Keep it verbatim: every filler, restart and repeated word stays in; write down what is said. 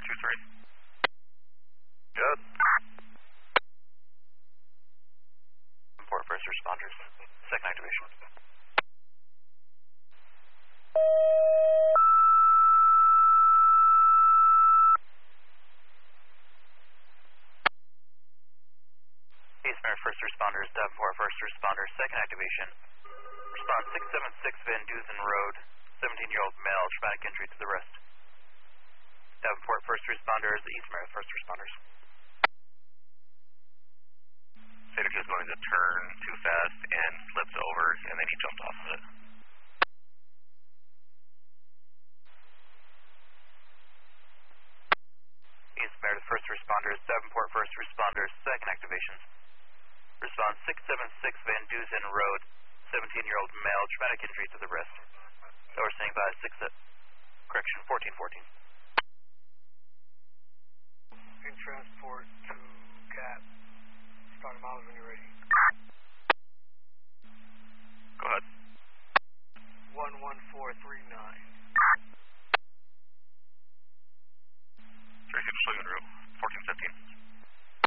two three. Good. Report first responders. Second activation. East Mare first responders, Davenport first responders, second activation. Response six seven six Van Dusen Road, seventeen-year-old male, traumatic injury to the wrist. Davenport first responders, East Mare first responders. Cedric is going to turn too fast and slipped over, and then he jumped off of it. East Mare to first responders, Davenport first responders, second activation. Response six seven six Van Dusen Road, seventeen-year-old male, traumatic injury to the wrist. Overseeing by six, uh, correction, fourteen fourteen. In transport.